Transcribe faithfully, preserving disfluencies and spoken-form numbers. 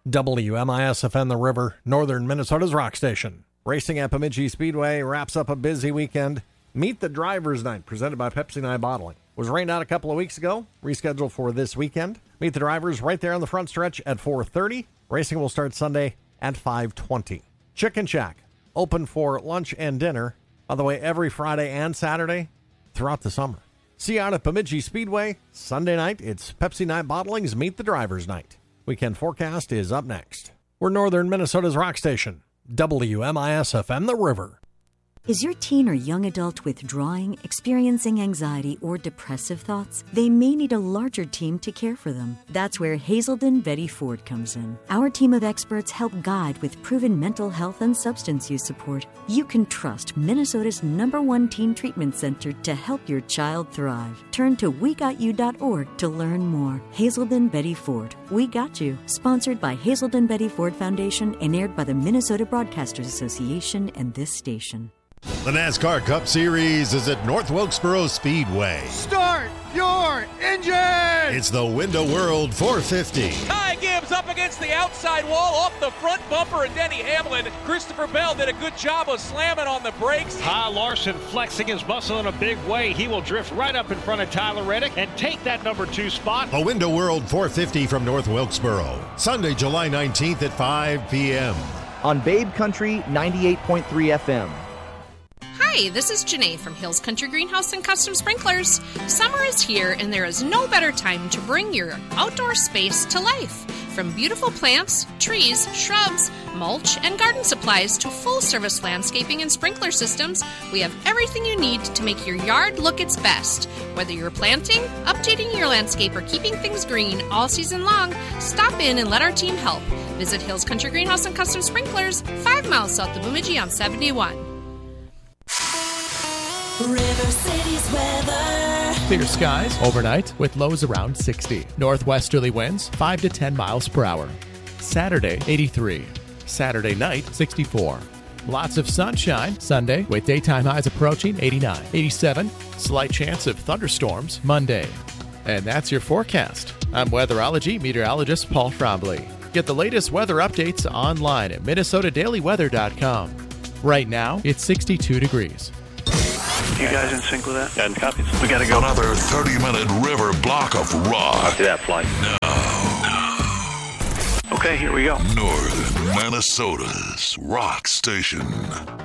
W M I S F M The River, northern Minnesota's rock station. Racing at Bemidji Speedway wraps up a busy weekend. Meet the Drivers Night, presented by Pepsi Night Bottling. Was rained out a couple of weeks ago, rescheduled for this weekend. Meet the drivers right there on the front stretch at four thirty. Racing will start Sunday at five twenty. Chicken Shack, open for lunch and dinner. By the way, every Friday and Saturday throughout the summer. See you out at Bemidji Speedway. Sunday night, it's Pepsi Night Bottling's Meet the Drivers Night. Weekend forecast is up next. We're northern Minnesota's rock station, W M I S F M The River. Is your teen or young adult withdrawing, experiencing anxiety, or depressive thoughts? They may need a larger team to care for them. That's where Hazelden Betty Ford comes in. Our team of experts help guide with proven mental health and substance use support. You can trust Minnesota's number one teen treatment center to help your child thrive. Turn to we got you dot org to learn more. Hazelden Betty Ford. We Got You. Sponsored by Hazelden Betty Ford Foundation and aired by the Minnesota Broadcasters Association and this station. The NASCAR Cup Series is at North Wilkesboro Speedway. Start your engine! It's the Window World four fifty. Ty Gibbs up against the outside wall, off the front bumper, and Denny Hamlin. Christopher Bell did a good job of slamming on the brakes. Kyle Larson flexing his muscle in a big way. He will drift right up in front of Tyler Reddick and take that number two spot. The Window World four fifty from North Wilkesboro. Sunday, July nineteenth at five p.m. on Babe Country ninety-eight point three F M. Hi, this is Janae from Hills Country Greenhouse and Custom Sprinklers. Summer is here, and there is no better time to bring your outdoor space to life. From beautiful plants, trees, shrubs, mulch, and garden supplies to full-service landscaping and sprinkler systems, we have everything you need to make your yard look its best. Whether you're planting, updating your landscape, or keeping things green all season long, stop in and let our team help. Visit Hills Country Greenhouse and Custom Sprinklers, five miles south of Bemidji on seventy-one. River City's weather. Clear skies overnight with lows around sixty. Northwesterly winds five to ten miles per hour. Saturday, eighty-three. Saturday night, sixty-four. Lots of sunshine Sunday with daytime highs approaching eighty-nine. eighty-seven. Slight chance of thunderstorms Monday. And that's your forecast. I'm weatherology meteorologist Paul Trombley. Get the latest weather updates online at minnesota daily weather dot com. Right now, it's sixty-two degrees. You guys in sync with that? And copies. We gotta go. Another thirty-minute river block of rock. Copy that flight. No. Okay, here we go. Northern Minnesota's rock station.